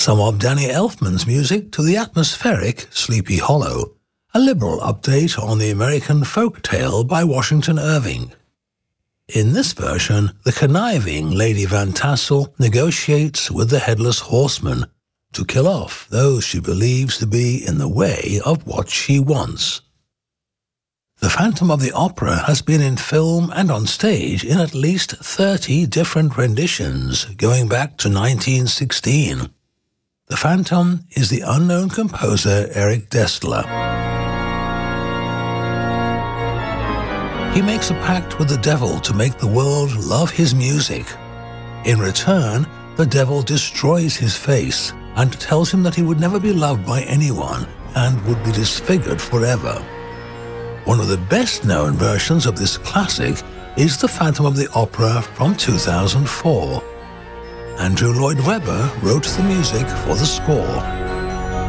Some of Danny Elfman's music to the atmospheric Sleepy Hollow, a liberal update on the American folk tale by Washington Irving. In this version, the conniving Lady Van Tassel negotiates with the Headless Horseman to kill off those she believes to be in the way of what she wants. The Phantom of the Opera has been in film and on stage in at least 30 different renditions going back to 1916. The Phantom is the unknown composer Eric Destler. He makes a pact with the devil to make the world love his music. In return, the devil destroys his face and tells him that he would never be loved by anyone and would be disfigured forever. One of the best-known versions of this classic is The Phantom of the Opera from 2004. Andrew Lloyd Webber wrote the music for the score.